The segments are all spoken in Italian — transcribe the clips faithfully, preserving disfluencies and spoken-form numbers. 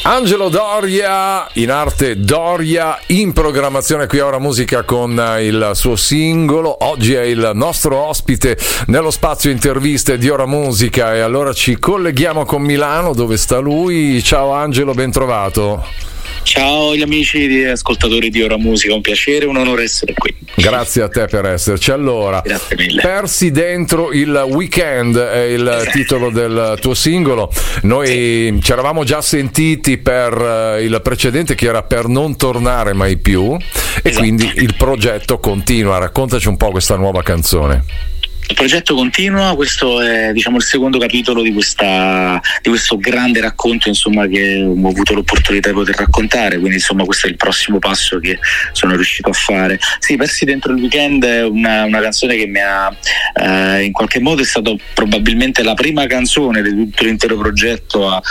Angelo Doria, in arte Doria, in programmazione qui a Ora Musica con il suo singolo. Oggi è il nostro ospite nello spazio interviste di Ora Musica e allora ci colleghiamo con Milano dove sta lui. Ciao Angelo, ben trovato. Ciao gli amici di ascoltatori di Ora Musica, un piacere, un onore essere qui. Grazie a te per esserci. Allora, grazie mille. Persi dentro il weekend è il esatto. titolo del tuo singolo. Noi sì. ci eravamo già sentiti per il precedente che era Per non tornare mai più e esatto. quindi il progetto continua. Raccontaci un po' questa nuova canzone. Il progetto continua, questo è diciamo il secondo capitolo di questa di questo grande racconto insomma che ho avuto l'opportunità di poter raccontare, quindi insomma questo è il prossimo passo che sono riuscito a fare. Sì, Persi dentro il weekend è una, una canzone che mi ha eh, in qualche modo è stata probabilmente la prima canzone di tutto l'intero progetto a,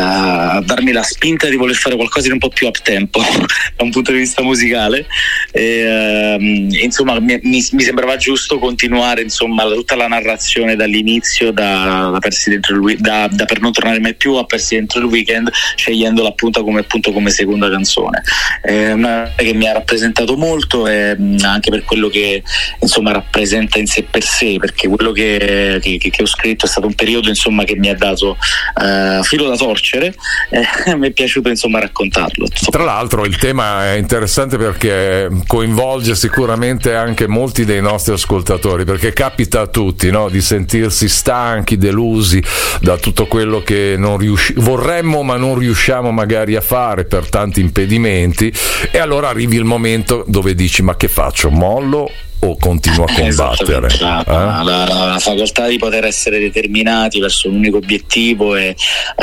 a darmi la spinta di voler fare qualcosa di un po' più up tempo da un punto di vista musicale e, eh, insomma mi, mi, mi sembrava giusto continuare insomma tutta la narrazione dall'inizio da, da Persi dentro il da, da Per non tornare mai più a Persi dentro il weekend, scegliendola appunto come, appunto come seconda canzone. È una che mi ha rappresentato molto e anche per quello che insomma rappresenta in sé per sé, perché quello che, che, che ho scritto è stato un periodo insomma che mi ha dato uh, filo da torcere e mi è piaciuto insomma raccontarlo. Tra l'altro il tema è interessante perché coinvolge sicuramente anche molti dei nostri ascoltatori, perché capita a tutti, no? Di sentirsi stanchi, delusi da tutto quello che non riusci- vorremmo ma non riusciamo magari a fare per tanti impedimenti, e allora arrivi il momento dove dici ma che faccio, mollo o continuo a combattere? La, eh? la, la, la facoltà di poter essere determinati verso un unico obiettivo e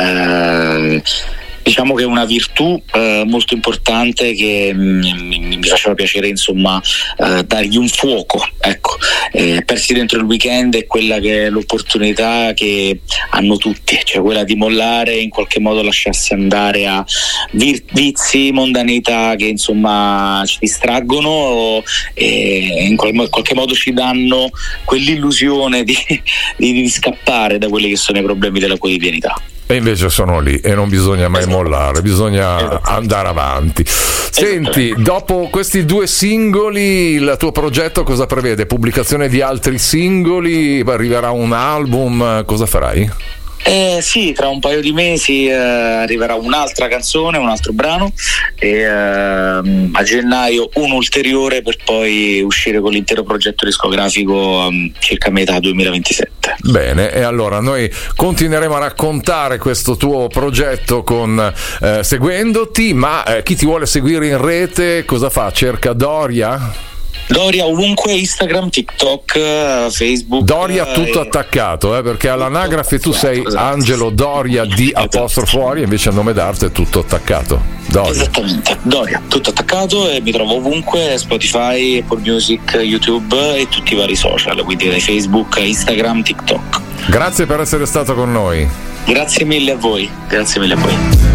eh, diciamo che è una virtù eh, molto importante che mi, mi faceva piacere insomma eh, dargli un fuoco, ecco. Eh, Persi dentro il weekend è quella che è l'opportunità che hanno tutti, cioè quella di mollare e in qualche modo lasciarsi andare a vir- vizi, mondanità che insomma ci distraggono e in qual- qualche modo ci danno quell'illusione di, di, di scappare da quelli che sono i problemi della quotidianità. E invece sono lì e non bisogna mai mollare, bisogna andare avanti. Senti, dopo questi due singoli il tuo progetto cosa prevede? Pubblicazione di altri singoli? Arriverà un album? Cosa farai? Eh, sì, tra un paio di mesi eh, arriverà un'altra canzone, un altro brano e eh, a gennaio un ulteriore per poi uscire con l'intero progetto discografico um, circa metà duemilaventisette. Bene, e allora noi continueremo a raccontare questo tuo progetto con eh, seguendoti, ma eh, chi ti vuole seguire in rete cosa fa? Cerca Doria? Doria ovunque, Instagram, TikTok, Facebook. Doria tutto e... attaccato, eh, perché all'anagrafe tu sei esatto. Angelo Doria di apostrofo fuori, invece il nome d'arte è tutto attaccato. Doria. Esattamente, Doria, tutto attaccato e mi trovo ovunque, Spotify, Apple Music, YouTube e tutti i vari social, quindi dai Facebook, Instagram, TikTok. Grazie per essere stato con noi. Grazie mille a voi, grazie mille a voi.